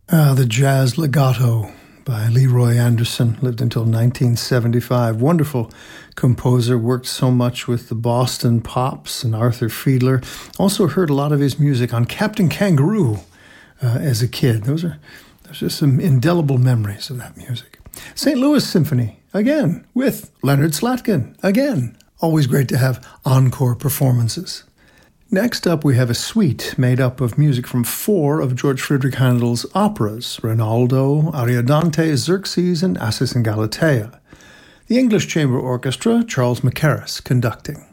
The Jazz Legato by Leroy Anderson, lived until 1975. Wonderful composer, worked so much with the Boston Pops and Arthur Fiedler. Also heard a lot of his music on Captain Kangaroo as a kid. There's just some indelible memories of that music. St. Louis Symphony, again, with Leonard Slatkin, again. Always great to have encore performances. Next up, we have a suite made up of music from 4 of George Friedrich Handel's operas, Rinaldo, Ariodante, Xerxes, and Assis and Galatea. The English Chamber Orchestra, Charles Mackerras conducting.